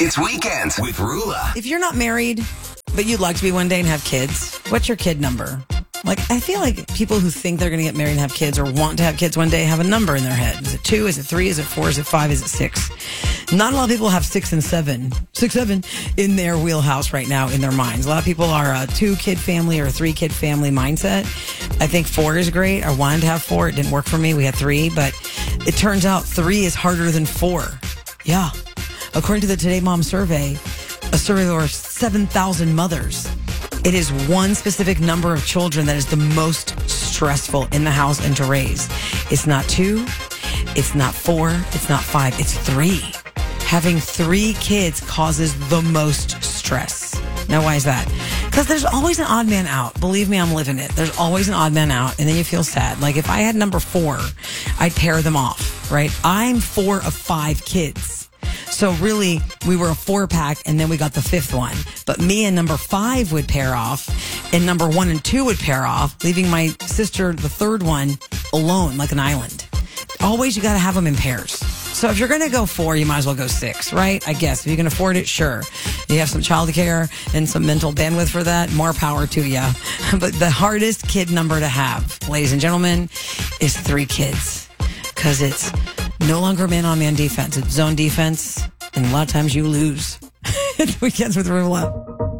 It's Weekends with Rula. If you're not married, but you'd like to be one day and have kids, what's your kid number? Like, I feel like people who think they're going to get married and have kids or want to have kids one day have a number in their head. Is it 2? Is it 3? Is it 4? Is it 5? Is it 6? Not a lot of people have 6 and 7 in their wheelhouse right now in their minds. A lot of people are a 2-kid family or a 3-kid family mindset. I think 4 is great. I wanted to have 4. It didn't work for me. We had 3, but it turns out 3 is harder than 4. Yeah. According to the Today Mom survey, a survey of over 7,000 mothers, it is one specific number of children that is the most stressful in the house and to raise. It's not 2, it's not 4, it's not 5, it's 3. Having 3 kids causes the most stress. Now, why is that? Because there's always an odd man out. Believe me, I'm living it. There's always an odd man out, and then you feel sad. Like, if I had number 4, I'd pair them off, right? I'm 4 of 5 kids. So really, we were a 4-pack, and then we got the 5th one. But me and number 5 would pair off, and number 1 and 2 would pair off, leaving my sister, the 3rd one, alone, like an island. Always, you got to have them in pairs. So if you're going to go 4, you might as well go 6, right? I guess. If you can afford it, sure. You have some childcare and some mental bandwidth for that, more power to you. But the hardest kid number to have, ladies and gentlemen, is 3 kids. Because it's no longer man-on-man defense. It's zone defense, and a lot of times you lose. It's Weekends with Rula.